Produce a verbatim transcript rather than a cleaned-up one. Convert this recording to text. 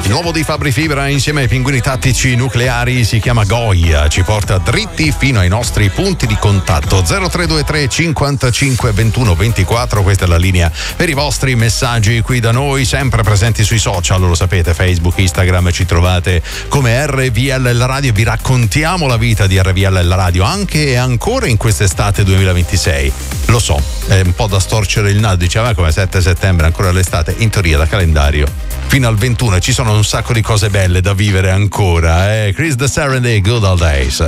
Il nuovo di Fabri Fibra insieme ai Pinguini Tattici Nucleari si chiama Goya, ci porta dritti fino ai nostri punti di contatto. Zero tre due tre cinquantacinque ventuno ventiquattro, questa è la linea per i vostri messaggi qui da noi, sempre presenti sui social, lo sapete, Facebook, Instagram, ci trovate come R V L La Radio. Vi raccontiamo la vita di R V L La Radio anche e ancora in quest'estate duemilaventisei. Lo so, è un po' da storcere il naso, diceva come sette settembre ancora l'estate, in teoria da calendario fino al ventuno ci sono un sacco di cose belle da vivere ancora, eh? Chris the Serenade, Good Old Days.